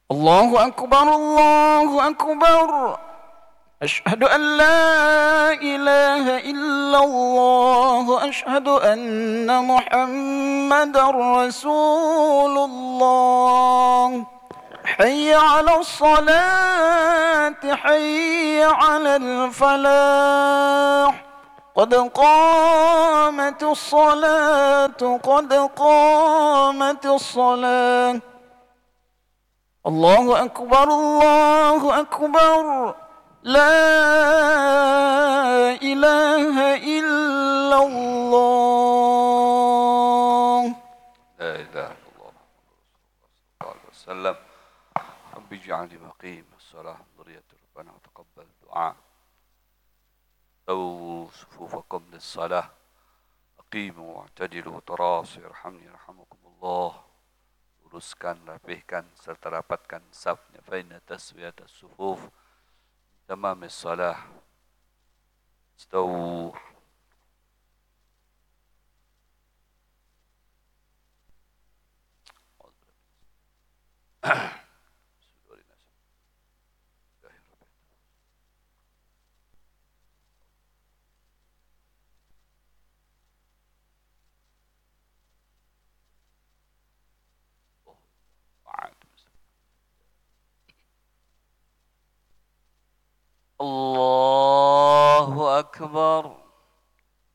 الله أكبر الله أكبر أشهد أن لا إله إلا الله أشهد أن محمد رسول الله حي على الصلاة حي على الفلاح قد قامت الصلاة قد قامت الصلاة الله أكبر الله أكبر لا إله إلا الله. لا إله إلا الله صلى الله عليه وسلم. رب اجعلني مقيم الصلاة ذرية ربنا وتقبل الدعاء. سووا صفوفكم للصلاة أقيموا واعتدلوا تراصوا يرحمني يرحمكم الله. Luruskan, rapihkan serta rapatkan safnya baina taswiyat as-sufuf tamam as-salah. Istawu. Allahu Akbar.